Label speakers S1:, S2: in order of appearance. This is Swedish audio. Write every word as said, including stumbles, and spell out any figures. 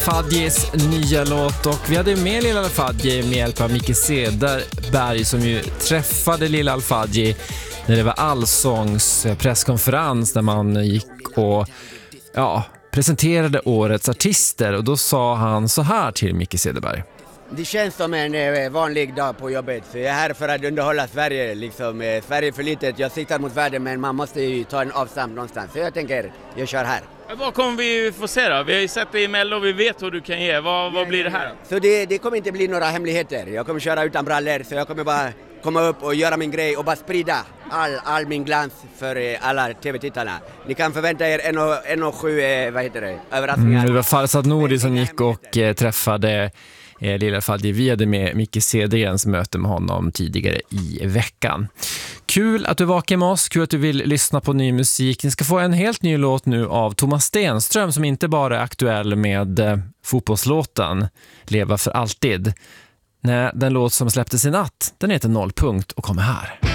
S1: Fadjis nya låt, och vi hade med Lilla Al-Fadji med hjälp av Micke Cederberg som ju träffade Lilla Al-Fadji när det var Allsångs presskonferens där man gick och ja, presenterade årets artister, och då sa han så här till Micke Cederberg.
S2: Det känns som en vanlig dag på jobbet. Jag är här för att underhålla Sverige. Liksom. Sverige är för litet. Jag siktar mot världen, men man måste ju ta en avstamp någonstans. Så jag tänker, jag kör här.
S3: Vad kommer vi få se då? Vi har ju sett dig i Mello och vi vet vad du kan ge. Vad, vad blir det här?
S2: Så det, det kommer inte bli några hemligheter. Jag kommer köra utan brallor, så jag kommer bara komma upp och göra min grej och bara sprida all, all min glans för alla tv-tittarna. Ni kan förvänta er en och, en och sju, vad heter det, överraskningar.
S1: Mm, det var Farsad Nouri som gick och eh, träffade eh, Lilla Al-Fadji. Vi hade med Micke Cedergrens möte med honom tidigare i veckan. Kul att du vakar med oss, kul att du vill lyssna på ny musik. Ni ska få en helt ny låt nu av Thomas Stenström som inte bara är aktuell med eh, fotbollslåten Leva för alltid. Nej, den låt som släpptes i natt, den heter Nollpunkt och kommer här.